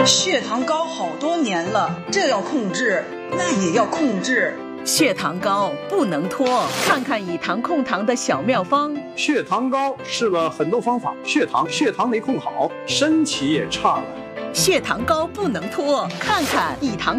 血糖高好多年了，这要控制，那也要控制。 血糖高不能拖，看看以糖控糖的小妙方。 血糖高试了很多方法，血糖没控好，身体也差了。 血糖高不能拖，看看以糖